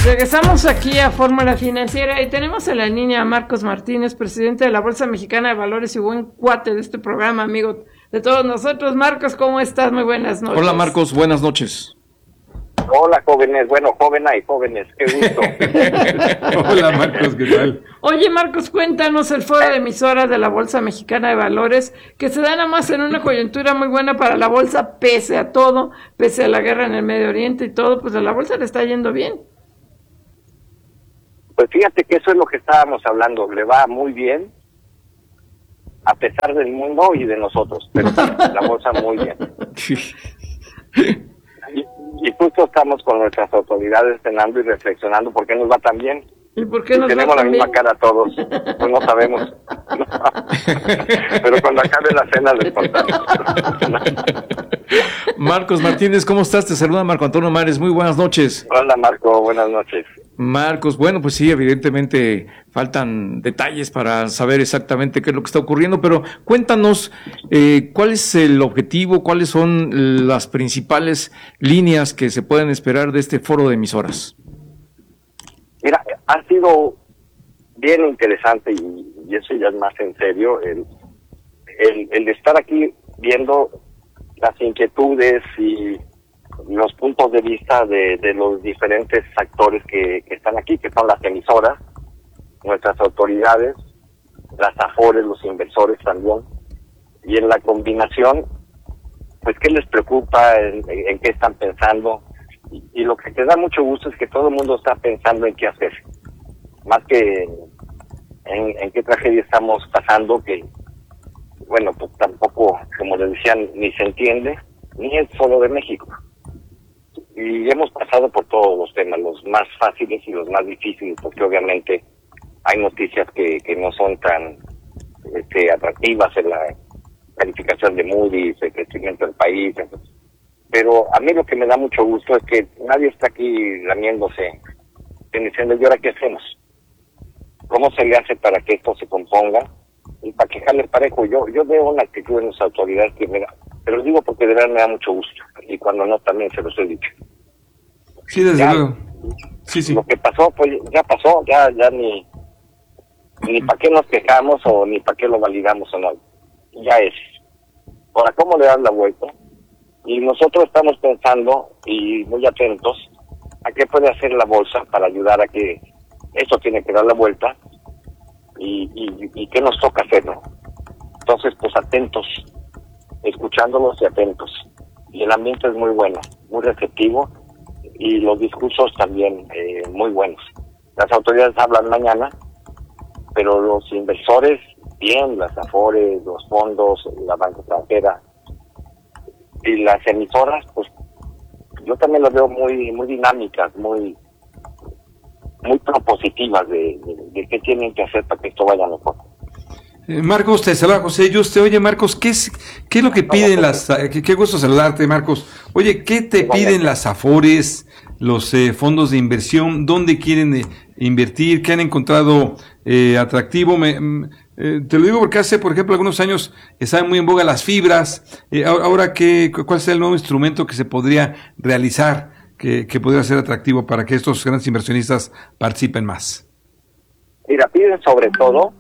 Regresamos aquí a Fórmula Financiera y tenemos en la línea a Marcos Martínez, presidente de la Bolsa Mexicana de Valores y buen cuate de este programa, amigo de todos nosotros. Marcos, ¿cómo estás? Muy buenas noches. Hola Marcos, buenas noches. Hola jóvenes, bueno, jóvenes, qué gusto. Hola Marcos, ¿qué tal? Oye Marcos, cuéntanos el foro de emisoras de la Bolsa Mexicana de Valores, que se da nada más en una coyuntura muy buena para la bolsa, pese a todo, pese a la guerra en el Medio Oriente y todo, pues a la bolsa le está yendo bien. Pues fíjate que eso es lo que estábamos hablando, le va muy bien, a pesar del mundo y de nosotros, pero la bolsa muy bien. Y justo estamos con nuestras autoridades cenando y reflexionando por qué nos va tan bien. ¿Y por qué nos tenemos va la tan misma bien? cara todos, pues no sabemos. Pero cuando acabe la cena les contamos. Marcos Martínez, ¿cómo estás? Te saluda Marco Antonio Mares, muy buenas noches. Hola Marco, buenas noches. Marcos, bueno, pues sí, evidentemente faltan detalles para saber exactamente qué es lo que está ocurriendo, pero cuéntanos cuál es el objetivo, cuáles son las principales líneas que se pueden esperar de este foro de emisoras. Mira, ha sido bien interesante y eso ya es más en serio, el estar aquí viendo las inquietudes y los puntos de vista de los diferentes actores que están aquí, que son las emisoras, nuestras autoridades, las AFORES, los inversores también, y en la combinación, pues qué les preocupa, en qué están pensando, y lo que te da mucho gusto es que todo el mundo está pensando en qué hacer, más que en qué tragedia estamos pasando, que bueno, pues tampoco, como les decían, ni se entiende, ni es solo de México. Y hemos pasado por todos los temas, los más fáciles y los más difíciles, porque obviamente hay noticias que no son tan atractivas en la calificación de Moody's, el crecimiento del país. Entonces. Pero a mí lo que me da mucho gusto es que nadie está aquí lamiéndose, diciendo, ¿y ahora qué hacemos? ¿Cómo se le hace para que esto se componga? Y para quejarle parejo, yo veo una actitud en las autoridades que te lo digo porque de verdad me da mucho gusto, y cuando no también se los he dicho. Sí, desde luego. Sí. Lo que pasó, pues ya pasó, ya ni para qué nos quejamos o ni para qué lo validamos o no, ya es. Ahora, ¿cómo le dan la vuelta? Y nosotros estamos pensando y muy atentos a qué puede hacer la bolsa para ayudar a que esto tiene que dar la vuelta y qué nos toca hacer, ¿no? Entonces, pues atentos, escuchándolos y atentos. Y el ambiente es muy bueno, muy receptivo, y los discursos también muy buenos. Las autoridades hablan mañana, pero los inversores, bien, las AFORES, los fondos, la banca extranjera, y las emisoras, pues yo también las veo muy dinámicas, muy propositivas de qué tienen que hacer para que esto vaya mejor. Marcos, te saluda José Yuste. Oye, Marcos, ¿qué es lo que piden qué gusto saludarte, Marcos? Oye, ¿qué te piden las AFORES, los fondos de inversión? ¿Dónde quieren invertir? ¿Qué han encontrado atractivo? Te lo digo porque hace, por ejemplo, algunos años estaban muy en boga las fibras. Ahora, ¿cuál es el nuevo instrumento que se podría realizar que podría ser atractivo para que estos grandes inversionistas participen más? Mira, piden sobre todo,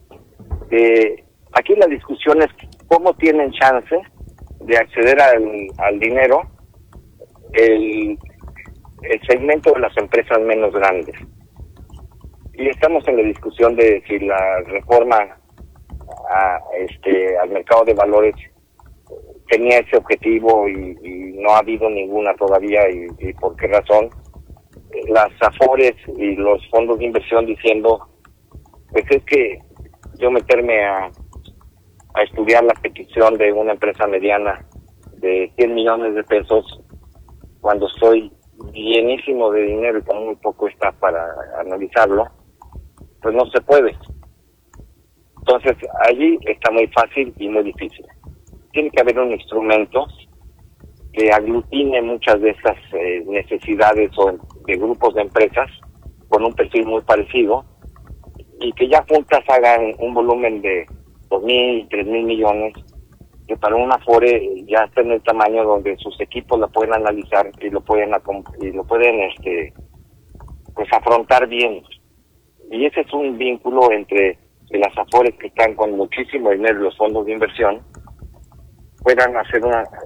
aquí la discusión es cómo tienen chance de acceder al dinero el segmento de las empresas menos grandes. Y estamos en la discusión de si la reforma al mercado de valores tenía ese objetivo y no ha habido ninguna todavía, y por qué razón. Las AFORES y los fondos de inversión diciendo, pues es que yo meterme a estudiar la petición de una empresa mediana de 100 millones de pesos cuando estoy llenísimo de dinero y con muy poco está para analizarlo, pues no se puede. Entonces allí está muy fácil y muy difícil. Tiene que haber un instrumento que aglutine muchas de esas necesidades o de grupos de empresas con un perfil muy parecido, y que ya juntas hagan un volumen de 2,000, 3,000 millones, que para una AFORE ya está en el tamaño donde sus equipos la pueden analizar y lo pueden afrontar bien. Y ese es un vínculo entre que las AFORES que están con muchísimo dinero, los fondos de inversión, puedan hacer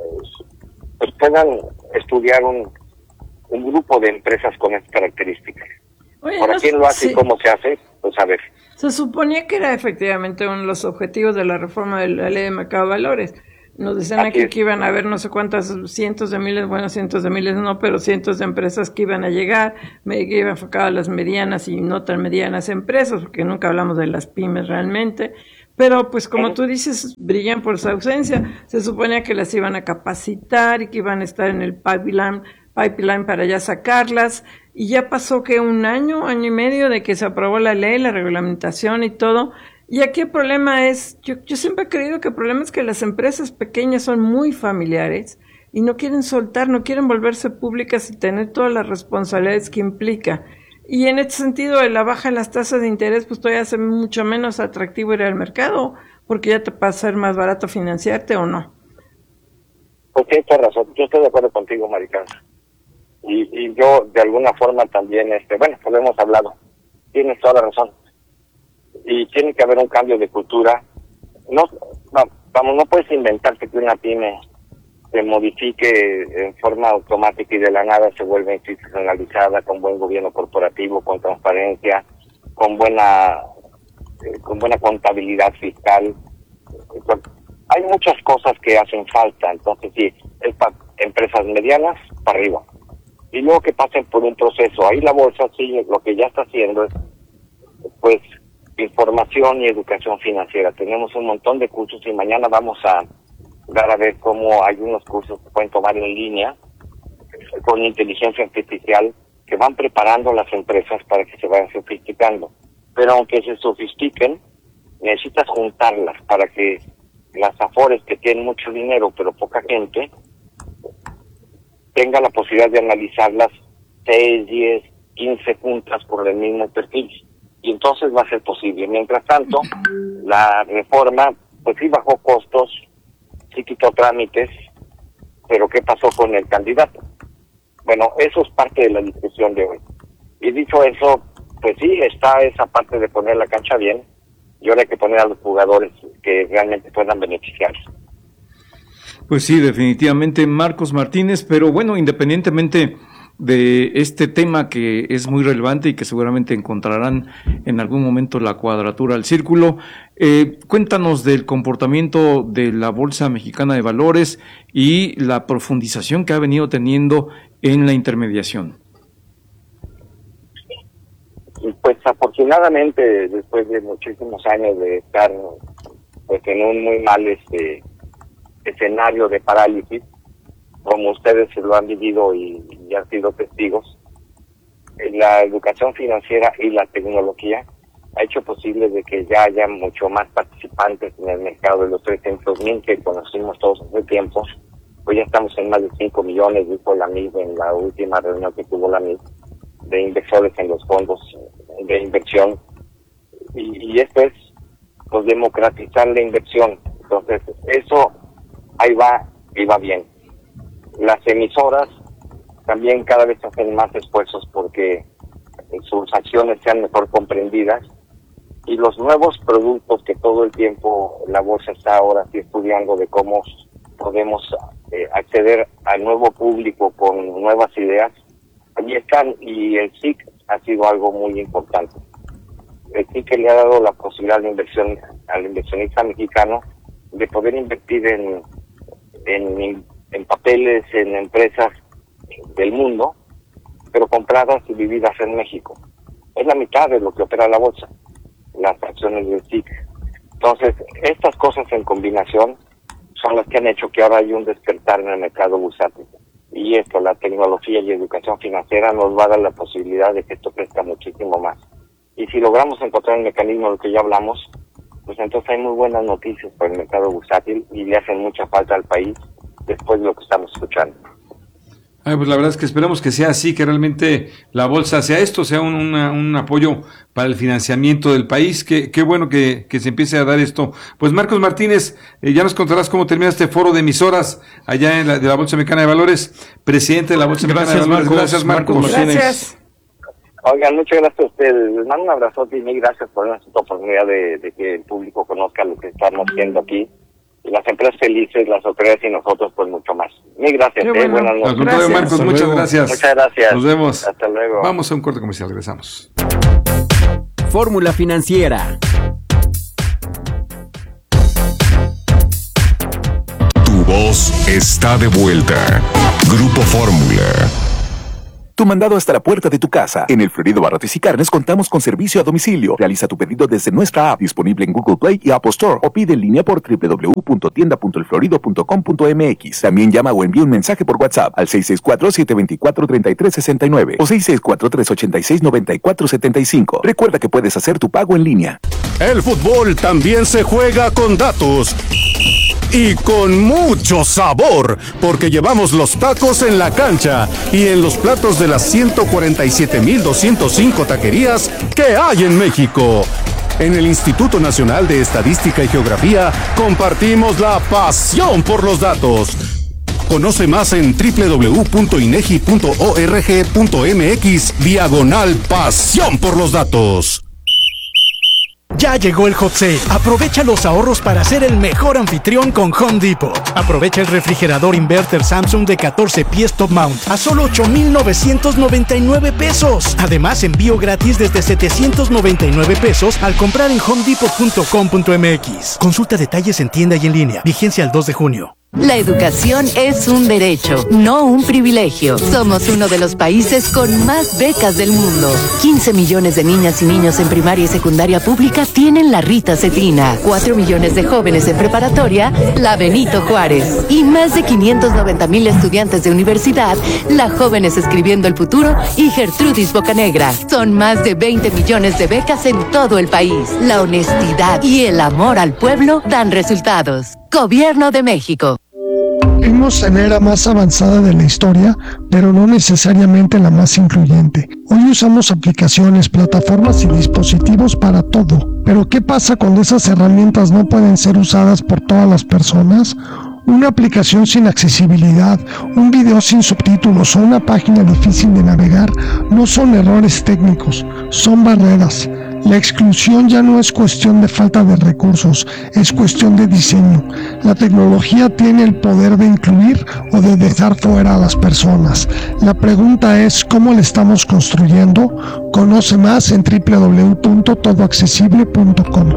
puedan estudiar un grupo de empresas con estas características. Oye, Ahora, ¿quién lo hace y cómo se hace? Pues a ver. Se suponía que era efectivamente uno de los objetivos de la reforma de la ley de mercado de valores. Nos decían aquí que iban a haber no sé cuántas, cientos de miles no, pero cientos de empresas que iban a llegar, que iba enfocado a las medianas y no tan medianas empresas, porque nunca hablamos de las pymes realmente. Pero pues como tú dices, brillan por su ausencia. Se suponía que las iban a capacitar y que iban a estar en el pipeline para ya sacarlas. Y ya pasó que un año y medio de que se aprobó la ley, la reglamentación y todo. Y aquí el problema es, yo siempre he creído que el problema es que las empresas pequeñas son muy familiares y no quieren soltar, no quieren volverse públicas y tener todas las responsabilidades que implica. Y en este sentido, la baja en las tasas de interés, pues todavía hace mucho menos atractivo ir al mercado, porque ya te va a ser más barato financiarte o no. Pues tienes razón, yo estoy de acuerdo contigo, Maricarmen. Y yo, de alguna forma, también, pues hemos hablado. Tienes toda la razón. Y tiene que haber un cambio de cultura. No puedes inventarte que una pyme se modifique en forma automática y de la nada se vuelve institucionalizada, con buen gobierno corporativo, con transparencia, con buena contabilidad fiscal. Hay muchas cosas que hacen falta, entonces sí, es para empresas medianas, para arriba. Y luego que pasen por un proceso. Ahí la bolsa sí, lo que ya está haciendo es, pues, información y educación financiera. Tenemos un montón de cursos y mañana vamos a dar a ver cómo hay unos cursos que pueden tomar en línea con inteligencia artificial que van preparando las empresas para que se vayan sofisticando. Pero aunque se sofistiquen, necesitas juntarlas para que las AFORES que tienen mucho dinero pero poca gente tengan la posibilidad de analizarlas 6, 10, 15 juntas por el mismo perfil. Y entonces va a ser posible. Mientras tanto, la reforma, pues sí bajó costos, sí quitó trámites, pero ¿qué pasó con el candidato? Bueno, eso es parte de la discusión de hoy. Y dicho eso, pues sí, está esa parte de poner la cancha bien, y ahora hay que poner a los jugadores que realmente puedan beneficiarse. Pues sí, definitivamente, Marcos Martínez, pero bueno, independientemente de este tema que es muy relevante y que seguramente encontrarán en algún momento la cuadratura al círculo, cuéntanos del comportamiento de la Bolsa Mexicana de Valores y la profundización que ha venido teniendo en la intermediación. Pues afortunadamente, después de muchísimos años de estar pues en un muy mal escenario de parálisis, como ustedes lo han vivido y han sido testigos, la educación financiera y la tecnología ha hecho posible de que ya haya mucho más participantes en el mercado. De los 300,000 que conocimos todos hace tiempo, hoy ya estamos en más de 5 millones, dijo la MIB en la última reunión que tuvo la MIB, de inversores en los fondos de inversión. Y esto es, pues, democratizar la inversión. Entonces, eso ahí va y va bien. Las emisoras también cada vez hacen más esfuerzos porque sus acciones sean mejor comprendidas, y los nuevos productos que todo el tiempo la bolsa está ahora sí estudiando de cómo podemos acceder al nuevo público con nuevas ideas, allí están, y el SIC ha sido algo muy importante. El SIC le ha dado la posibilidad de inversión al inversionista mexicano de poder invertir en papeles, en empresas del mundo, pero compradas y vividas en México. Es la mitad de lo que opera la bolsa, las acciones del SIC. Entonces, estas cosas en combinación son las que han hecho que ahora hay un despertar en el mercado bursátil. Y esto, la tecnología y educación financiera, nos va a dar la posibilidad de que esto crezca muchísimo más. Y si logramos encontrar el mecanismo de lo que ya hablamos, pues entonces hay muy buenas noticias para el mercado bursátil y le hacen mucha falta al país después de lo que estamos escuchando. Pues la verdad es que esperamos que sea así, que realmente la bolsa sea esto, sea un apoyo para el financiamiento del país. Qué bueno que se empiece a dar esto. Pues Marcos Martínez, ya nos contarás cómo termina este foro de emisoras allá de la Bolsa Mexicana de Valores, presidente de la Bolsa Mexicana de Valores. Gracias, Marcos. Gracias. Oigan, muchas gracias a ustedes. Les mando un abrazote y mil gracias por darnos esta oportunidad de que el público conozca lo que estamos haciendo aquí. Y las empresas felices, las autoridades y nosotros, pues mucho más. Mil gracias. Bueno. Buenas noches. Al contrario, Marcos, muchas gracias. Muchas gracias. Nos vemos. Hasta luego. Vamos a un corte comercial, regresamos. Fórmula Financiera. Tu voz está de vuelta. Grupo Fórmula. Tu mandado hasta la puerta de tu casa. En el Florido Barrotes y Carnes contamos con servicio a domicilio. Realiza tu pedido desde nuestra app, disponible en Google Play y Apple Store, o pide en línea por www.tienda.elflorido.com.mx. También llama o envía un mensaje por WhatsApp al 664-724-3369 o 664-386-9475. Recuerda que puedes hacer tu pago en línea. El fútbol también se juega con datos. Y con mucho sabor, porque llevamos los tacos en la cancha y en los platos de las 147,205 taquerías que hay en México. En el Instituto Nacional de Estadística y Geografía compartimos la pasión por los datos. Conoce más en www.inegi.org.mx/pasión por los datos. Ya llegó el Hot Sale. Aprovecha los ahorros para ser el mejor anfitrión con Home Depot. Aprovecha el refrigerador inverter Samsung de 14 pies top mount a solo 8,999 pesos. Además, envío gratis desde 799 pesos al comprar en homedepot.com.mx. Consulta detalles en tienda y en línea. Vigencia al 2 de junio. La educación es un derecho, no un privilegio. Somos uno de los países con más becas del mundo. 15 millones de niñas y niños en primaria y secundaria pública tienen la Rita Cetina. 4 millones de jóvenes en preparatoria, la Benito Juárez. Y más de 590,000 estudiantes de universidad, la Jóvenes Escribiendo el Futuro y Gertrudis Bocanegra. Son más de 20 millones de becas en todo el país. La honestidad y el amor al pueblo dan resultados. Gobierno de México. Vivimos en la era más avanzada de la historia, pero no necesariamente la más incluyente. Hoy usamos aplicaciones, plataformas y dispositivos para todo. Pero ¿qué pasa cuando esas herramientas no pueden ser usadas por todas las personas? Una aplicación sin accesibilidad, un video sin subtítulos o una página difícil de navegar no son errores técnicos, son barreras. La exclusión ya no es cuestión de falta de recursos, es cuestión de diseño. La tecnología tiene el poder de incluir o de dejar fuera a las personas. La pregunta es, ¿cómo la estamos construyendo? Conoce más en www.todoaccesible.com.